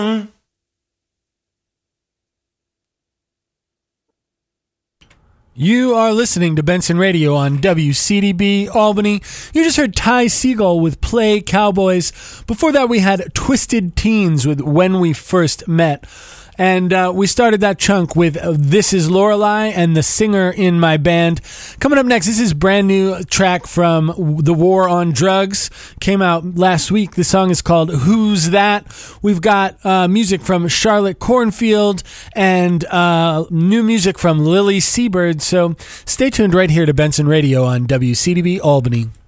You are listening to Benson Radio on WCDB Albany. You just heard Ty Segall with Play Cowboys. Before that, we had Twisted Teens with When We First Met. And we started that chunk with This Is Lorelei and the singer in my band. Coming up next, this is brand new track from The War on Drugs. Came out last week. The song is called Who's That? We've got music from Charlotte Cornfield and new music from Lily Seabird. So stay tuned right here to Benson Radio on WCDB Albany.